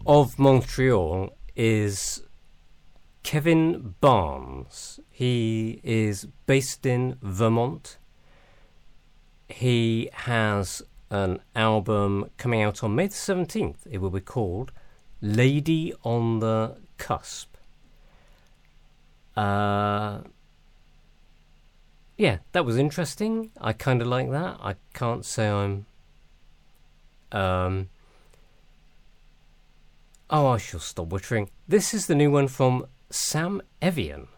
of Montreal is Kevin Barnes. He is based in Vermont. He has an album coming out on May the 17th. It will be called Lady on the Cusp. Yeah, that was interesting. I kind of like that. I can't say I'm... I shall stop butchering. This is the new one from Sam Evian.